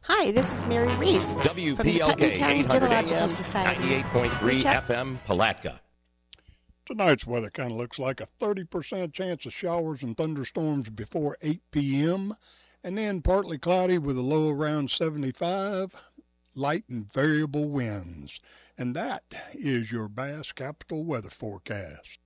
Hi, this is Mary Reese from the Putnam WPLK County 800 Geological AM, Society. 98.3 Reach out- FM, Palatka. Tonight's weather kind of looks like a 30% chance of showers and thunderstorms before 8 p.m. and then partly cloudy with a low around 75, light and variable winds. And that is your Bass Capital weather forecast.